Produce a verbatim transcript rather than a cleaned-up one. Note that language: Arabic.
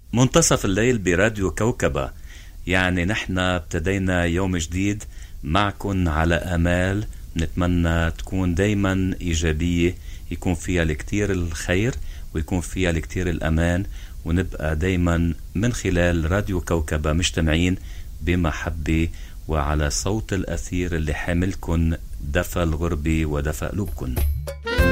منتصف الليل براديو كوكبة. يعني نحن ابتدينا يوم جديد معكن على آمال نتمنى تكون دايما إيجابية، يكون فيها الكتير الخير ويكون فيها الكتير الأمان، ونبقى دايما من خلال راديو كوكبة مجتمعين بمحبة وعلى صوت الأثير اللي حاملكن دفى الغربة ودفى قلوبكن.